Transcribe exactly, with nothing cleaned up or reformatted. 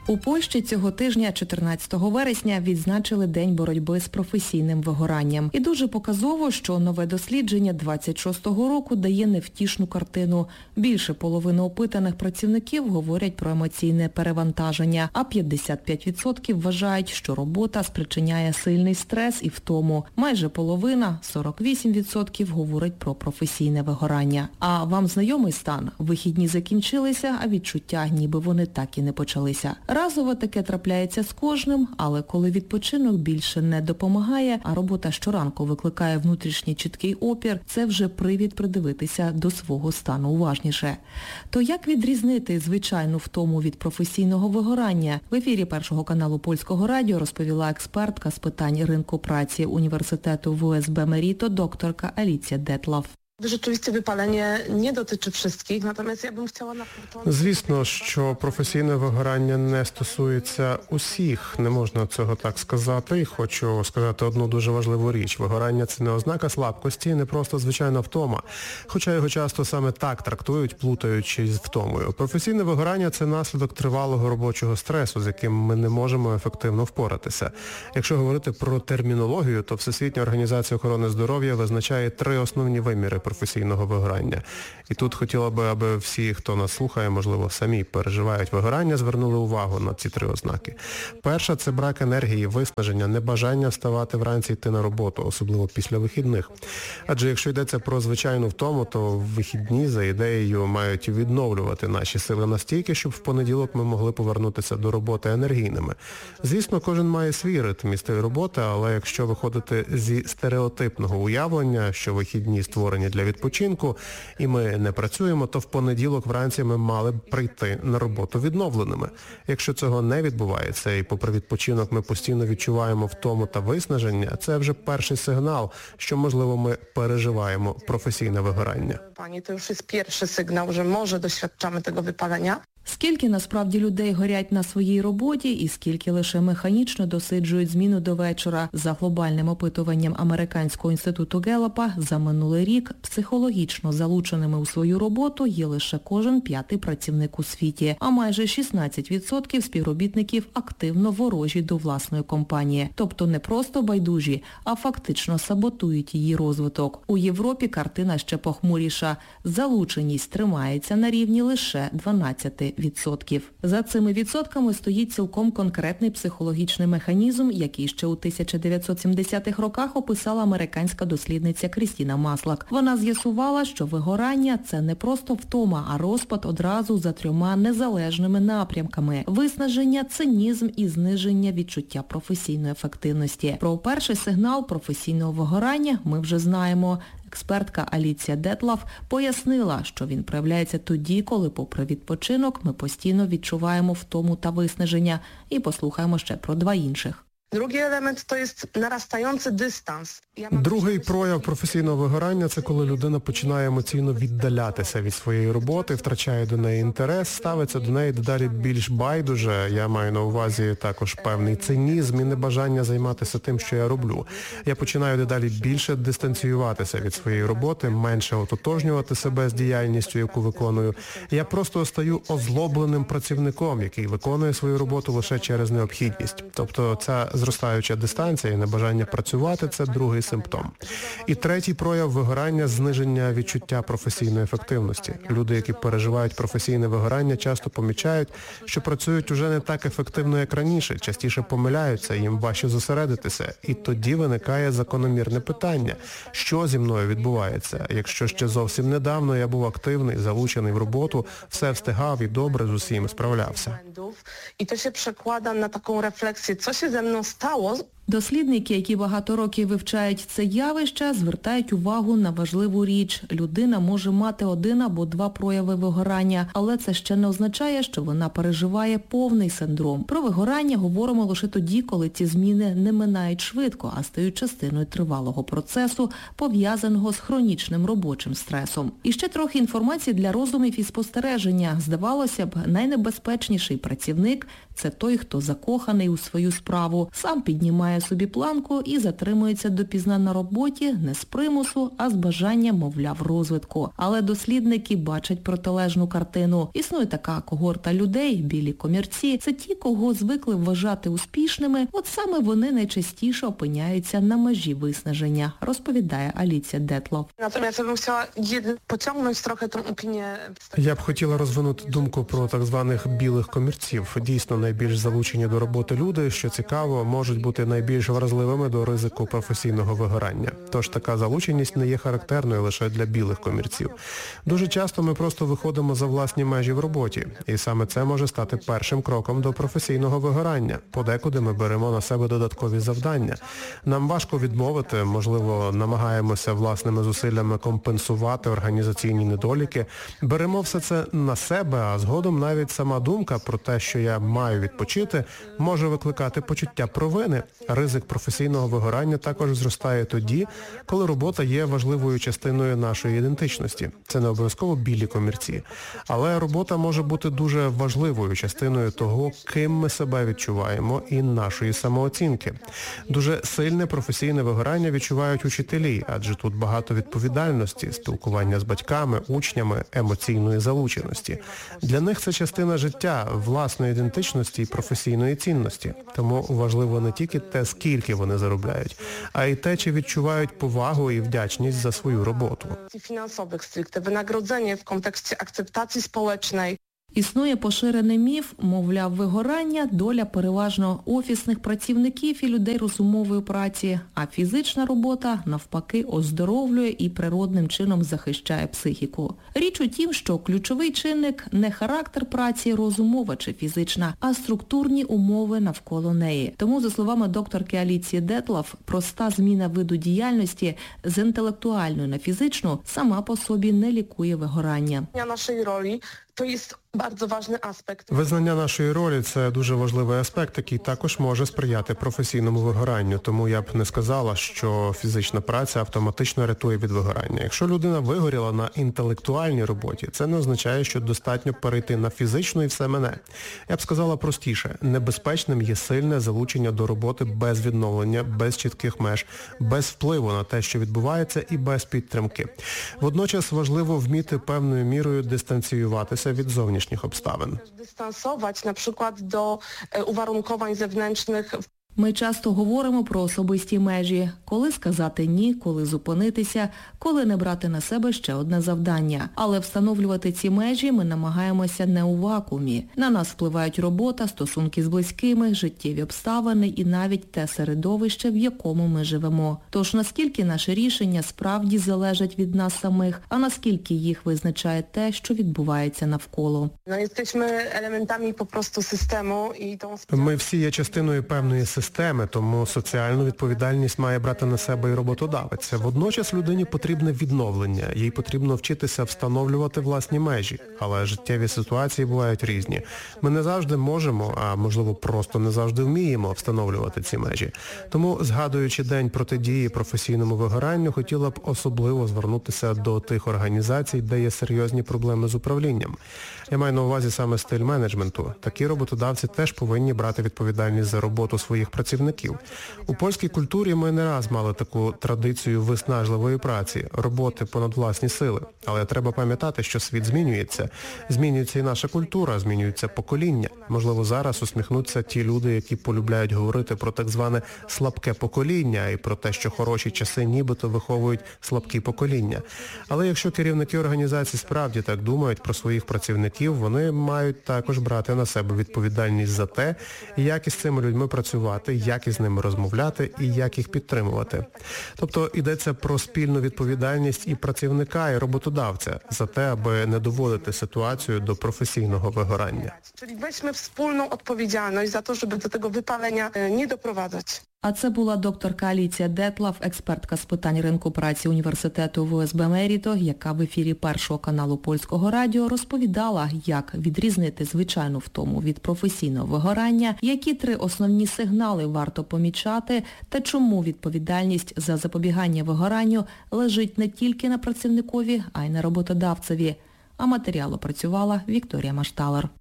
У Польщі цього тижня, чотирнадцятого вересня, відзначили День боротьби з професійним вигоранням. І дуже показово, що нове дослідження двадцять шостого року дає невтішну картину. Більше половини опитаних працівників говорять про емоційне перевантаження, а п'ятдесят п'ять відсотків вважають, що робота спричиняє сильний стрес і втому. Майже половина, сорок вісім відсотків, говорить про професійне вигорання. А вам знайомий стан? Вихідні закінчилися, а відчуття, ніби вони так і не почалися. Разово таке трапляється з кожним, але коли відпочинок більше не допомагає, а робота щоранку викликає внутрішній чіткий опір, це вже привід придивитися до свого стану уважніше. То як відрізнити звичайну втому від професійного вигорання? В ефірі Першого каналу Польського радіо розповіла експертка з питань ринку праці університету В С Б Меріто, докторка Аліція Детлав. Rzeczywiście wypalenie nie dotyczy wszystkich, natomiast ja bym chciała na początku... Звісно, що професійне вигорання не стосується усіх, не можна цього так сказати. І хочу сказати одну дуже важливу річ. Вигорання – це не ознака слабкості, не просто звичайна втома. Хоча його часто саме так трактують, плутаючи з втомою. Професійне вигорання – це наслідок тривалого робочого стресу, з яким ми не можемо ефективно впоратися. Якщо говорити про термінологію, то Всесвітня організація охорони здоров'я визначає три основні виміри професійного вигорання. І тут хотіла би, аби всі, хто нас слухає, можливо, самі переживають вигорання, звернули увагу на ці три ознаки. Перша – це брак енергії, виснаження, небажання вставати вранці і йти на роботу, особливо після вихідних. Адже якщо йдеться про звичайну втому, то вихідні, за ідеєю, мають відновлювати наші сили настільки, щоб в понеділок ми могли повернутися до роботи енергійними. Звісно, кожен має свій ритм і стиль роботи, але якщо виходити зі стереотипного уявлення, що вихідні створені для відпочинку, і ми не працюємо, то в понеділок вранці ми мали б прийти на роботу відновленими. Якщо цього не відбувається, і попри відпочинок ми постійно відчуваємо втому та виснаження, це вже перший сигнал, що, можливо, ми переживаємо професійне вигорання. Пані, це вже перший сигнал, що, може, досвідчаємо того випалення. Скільки насправді людей горять на своїй роботі і скільки лише механічно досиджують зміну до вечора? За глобальним опитуванням Американського інституту Геллапа за минулий рік психологічно залученими у свою роботу є лише кожен п'ятий працівник у світі, а майже шістнадцять відсотків співробітників активно ворожі до власної компанії. Тобто не просто байдужі, а фактично саботують її розвиток. У Європі картина ще похмуріша. Залученість тримається на рівні лише дванадцять відсотків. За цими відсотками стоїть цілком конкретний психологічний механізм, який ще у тисяча дев'ятсот сімдесятих роках описала американська дослідниця Крістіна Маслак. Вона з'ясувала, що вигорання – це не просто втома, а розпад одразу за трьома незалежними напрямками – виснаження, цинізм і зниження відчуття професійної ефективності. Про перший сигнал професійного вигорання ми вже знаємо. Експертка Аліція Детлав пояснила, що він проявляється тоді, коли попри відпочинок ми постійно відчуваємо втому та виснаження. І послухаємо ще про два інших. Другий елемент – то є наростаючий дистанс. Другий прояв професійного вигорання – це коли людина починає емоційно віддалятися від своєї роботи, втрачає до неї інтерес, ставиться до неї дедалі більш байдуже. Я маю на увазі також певний цинізм і небажання займатися тим, що я роблю. Я починаю дедалі більше дистанціюватися від своєї роботи, менше ототожнювати себе з діяльністю, яку виконую. Я просто стаю озлобленим працівником, який виконує свою роботу лише через необхідність. Тобто ця зростаюча дистанція і небажання працювати – це другий симптом. І третій прояв вигорання – зниження відчуття професійної ефективності. Люди, які переживають професійне вигорання, часто помічають, що працюють уже не так ефективно, як раніше, частіше помиляються, їм важче зосередитися. І тоді виникає закономірне питання – що зі мною відбувається? Якщо ще зовсім недавно я був активний, залучений в роботу, все встигав і добре з усім справлявся. І це ще перекладає на таку рефлексію, що się ze mną stało. Дослідники, які багато років вивчають це явище, звертають увагу на важливу річ. Людина може мати один або два прояви вигорання, але це ще не означає, що вона переживає повний синдром. Про вигорання говоримо лише тоді, коли ці зміни не минають швидко, а стають частиною тривалого процесу, пов'язаного з хронічним робочим стресом. І ще трохи інформації для роздумів і спостереження. Здавалося б, найнебезпечніший працівник – це той, хто закоханий у свою справу, сам піднімає піднімає собі планку і затримується допізна на роботі не з примусу, а з бажання, мовляв, розвитку. Але дослідники бачать протилежну картину. Існує така когорта людей, білі комірці. Це ті, кого звикли вважати успішними, от саме вони найчастіше опиняються на межі виснаження, розповідає Аліція Детлов. Natomiast ja bym chciała jed- pociągnąć trochę tą opinię. Я б хотіла розвинути думку про так званих білих комірців. Дійсно, найбільш залучені до роботи люди, що цікаво, можуть бути найбільш вразливими до ризику професійного вигорання. Тож така залученість не є характерною лише для білих комірців. Дуже часто ми просто виходимо за власні межі в роботі. І саме це може стати першим кроком до професійного вигорання. Подекуди ми беремо на себе додаткові завдання. Нам важко відмовити, можливо, намагаємося власними зусиллями компенсувати організаційні недоліки. Беремо все це на себе, а згодом навіть сама думка про те, що я маю відпочити, може викликати почуття провини. Ризик професійного вигорання також зростає тоді, коли робота є важливою частиною нашої ідентичності. Це не обов'язково білі комірці. Але робота може бути дуже важливою частиною того, ким ми себе відчуваємо і нашої самооцінки. Дуже сильне професійне вигорання відчувають учителі, адже тут багато відповідальності, спілкування з батьками, учнями, емоційної залученості. Для них це частина життя, власної ідентичності і професійної цінності. Тому важливо не тільки те, скільки вони заробляють, а й те, чи відчувають повагу і вдячність за свою роботу. Finansowych stricte, wynagrodzenie w kontekście akceptacji społecznej. Існує поширений міф, мовляв, вигорання – доля переважно офісних працівників і людей розумової праці, а фізична робота, навпаки, оздоровлює і природним чином захищає психіку. Річ у тім, що ключовий чинник – не характер праці розумова чи фізична, а структурні умови навколо неї. Тому, за словами докторки Аліції Детлов, проста зміна виду діяльності з інтелектуальної на фізичну сама по собі не лікує вигорання. Naszej roli to jest bardzo ważny aspekt. Визнання нашої ролі – це дуже важливий аспект, який також може сприяти професійному вигоранню. Тому я б не сказала, що фізична праця автоматично рятує від вигорання. Якщо людина вигоріла на інтелектуальній роботі, це не означає, що достатньо перейти на фізичну і все мене. Я б сказала простіше. Небезпечним є сильне залучення до роботи без відновлення, без чітких меж, без впливу на те, що відбувається, і без підтримки. Водночас важливо вміти певною мірою дистанціюватися від зовнішніх обставин. Dystansować na przykład do e, uwarunkowań zewnętrznych. Ми часто говоримо про особисті межі, коли сказати «ні», коли зупинитися, коли не брати на себе ще одне завдання. Але встановлювати ці межі ми намагаємося не у вакуумі. На нас впливають робота, стосунки з близькими, життєві обставини і навіть те середовище, в якому ми живемо. Тож наскільки наші рішення справді залежать від нас самих, а наскільки їх визначає те, що відбувається навколо. No, jesteśmy elementami po prostu systemu i tą... Ми всі є частиною певної системи. Системи, тому соціальну відповідальність має брати на себе і роботодавець. Водночас людині потрібне відновлення, їй потрібно вчитися встановлювати власні межі, але життєві ситуації бувають різні. Ми не завжди можемо, а можливо просто не завжди вміємо встановлювати ці межі. Тому, згадуючи День протидії професійному вигоранню, хотіла б особливо звернутися до тих організацій, де є серйозні проблеми з управлінням. Я маю на увазі саме стиль менеджменту. Такі роботодавці теж повинні брати відповідальність за роботу своїх працівників. У польській культурі ми не раз мали таку традицію виснажливої праці, роботи понад власні сили. Але треба пам'ятати, що світ змінюється. Змінюється і наша культура, змінюється покоління. Можливо, зараз усміхнуться ті люди, які полюбляють говорити про так зване слабке покоління і про те, що хороші часи нібито виховують слабкі покоління. Але якщо керівники організацій справді так думають про своїх працівників, вони мають також брати на себе відповідальність за те, як із цими людьми працювати, як із ними розмовляти і як їх підтримувати. Тобто йдеться про спільну відповідальність і працівника, і роботодавця за те, аби не доводити ситуацію до професійного вигорання. Czyli weźmy wspólną odpowiedzialność za to, żeby do tego wypalenia e, nie doprowadzać. А це була докторка Аліція Детлов, експертка з питань ринку праці університету В С Б Меріто, яка в ефірі Першого каналу Польського радіо розповідала, як відрізнити звичайну втому від професійного вигорання, які три основні сигнали варто помічати та чому відповідальність за запобігання вигоранню лежить не тільки на працівникові, а й на роботодавцеві. А матеріал опрацювала Вікторія Машталер.